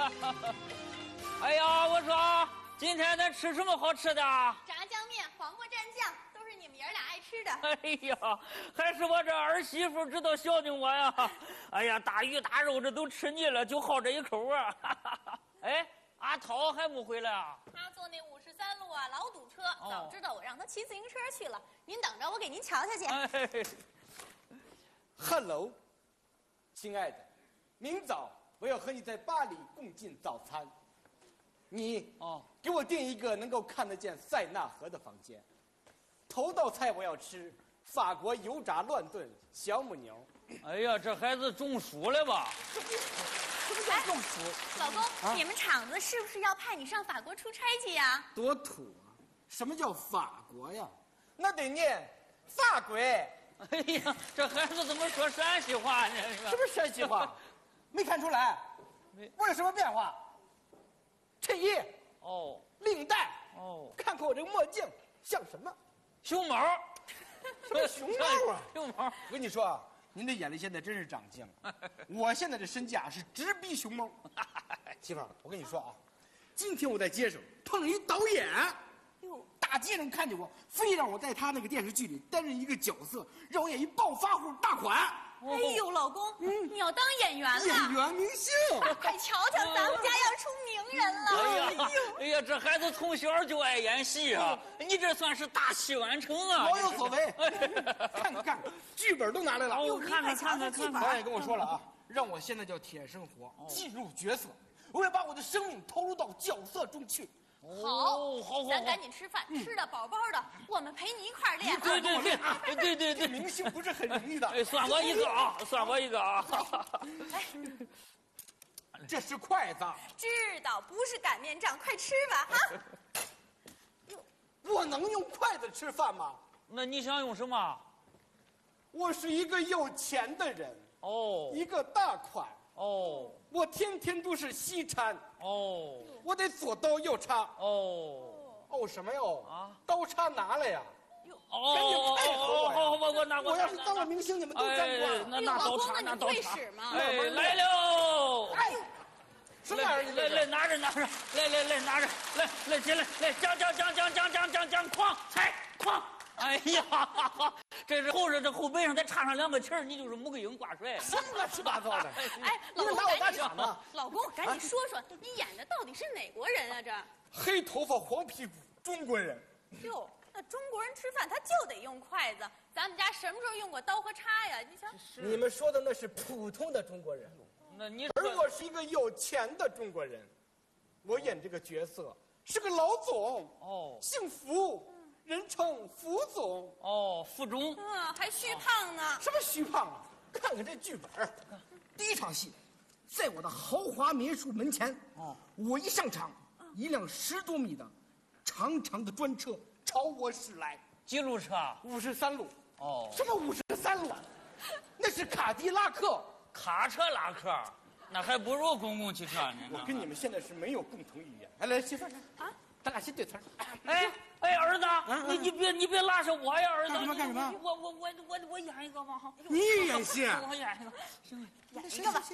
哎呀，我说今天咱吃什么好吃的？ 炸酱面、黄瓜蘸酱，都是你们爷俩爱吃的。 哎呀，还是我这儿媳妇知道孝敬我呀！哎呀，大鱼大肉这都吃腻了，就好这一口啊！哎，阿涛还没回来啊？ 他坐那53路啊，老堵车。早知道我让他骑自行车去了。您等着，我给您瞧瞧去。 哎 Hello， 亲爱的，明早我要和你在巴黎共进早餐。你给我订一个能够看得见塞纳河的房间。头道菜我要吃法国油炸乱炖小母牛。 哎呀，这孩子中暑了吧？ 什么叫中暑？ 老公，你们厂子是不是要派你上法国出差去呀？ 多土啊！什么叫法国呀？那得念法国。 哎呀，这孩子怎么说陕西话呢？ 什么陕西话？没看出来？我有什么变化？衬衣哦， 领带哦， 看看我这个墨镜像什么？ 熊猫， 什么熊猫啊？ 熊猫。 我跟你说啊，您的眼力现在真是长进了。我现在的身价是直逼熊猫。媳妇儿，我跟你说啊，今天我在街上碰了一导演。大街上看见我，非让我在他那个电视剧里担任一个角色，让我演一暴发户大款。 哎呦，老公，你要当演员了？ 演员明星， 快瞧瞧，咱们家要出名人了！ 哎呀，这孩子从小就爱演戏啊！你这算是大器晚成啊！ 老有所为。看看，剧本都拿来了。 看看。 导演跟我说了啊，让我现在叫铁生活，进入角色，我要把我的生命投入到角色中去。 好，咱赶紧吃饭，吃的饱饱的，我们陪你一块儿练。 对， 明星不是很容易的。 哎，算我一个啊，算我一个啊。 这是筷子。 知道，不是擀面杖，快吃吧哈。 我能用筷子吃饭吗？ 那你想用什么？ 我是一个有钱的人哦， 一个大款哦， 我天天都是西餐哦， 我得左刀右叉哦什么哟啊？ 刀叉拿来呀！ 哦， 赶紧配合我呀！ 我拿我要是当了明星，你们都沾光。 那刀叉，那刀叉。哎，来喽！ 哎，什么玩意儿？ 来拿着，来拿着，来进来，来将，哐踩哐！哎呀，这是后背上再插上2个旗儿，你就是穆桂英挂帅。 什么乱七八糟的？ 哎，老公， 拿我打假吗？ 老公，赶紧说说，你演的到底是哪国人啊？这黑头发黄屁股中国人。 哟，那中国人吃饭他就得用筷子，咱们家什么时候用过刀和叉呀？你想， 你们说的那是普通的中国人， 那你而我是一个有钱的中国人，我演这个角色是个老总哦， 姓福。人称福总福中， 还虚胖呢？ 什么虚胖啊？看看这剧本，第一场戏，在我的豪华民宿门前，我一上场，一辆10多米的长长的专车朝我驶来。 几路车 ？53路。什么53路？那是卡迪拉克。 卡车拉客，那还不如公共汽车呢。 我跟你们现在是没有共同语言。来，媳妇儿啊，咱俩先对词儿。 哎，儿子，你别拉上我呀，儿子。 干什么？ 我演一个吧。 你演戏？ 我演一个，行， 演一个吧。